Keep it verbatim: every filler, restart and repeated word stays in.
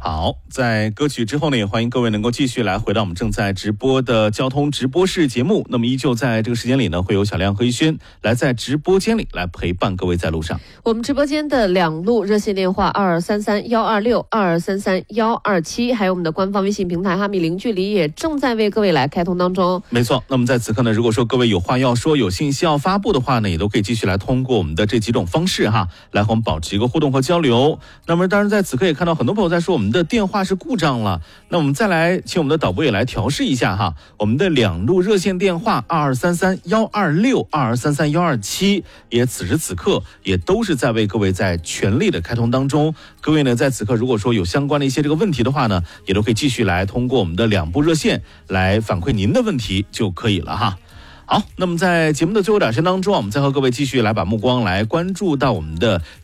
好，在歌曲之后呢，也欢迎各位能够继续来回到我们正在直播的交通直播室节目。那么依旧在这个时间里呢，会有小亮和一轩来在直播间里来陪伴各位在路上。 我们直播间的两路热线电话二二三三幺二六二二三三幺二七，还有我们的官方微信平台哈密零距离也正在为各位来开通当中。 没错，那么在此刻呢，如果说各位有话要说，有信息要发布的话呢，也都可以继续来通过我们的这几种方式哈，来和我们保持一个互动和交流。那么当然在此刻也看到很多朋友在说我们的电话是故障了，那我们再来请我们的导播也来调试一下哈，我们的两路热线电话二二三三幺二六二二三三幺二七，也此时此刻也都是在为各位在全力的开通当中。各位呢，在此刻如果说有相关的一些这个问题的话呢，也都可以继续来通过我们的两部热线来反馈您的问题就可以了哈。好，那么在节目的最后两时间当中，我们再和各位继续来把目光来关注到我们的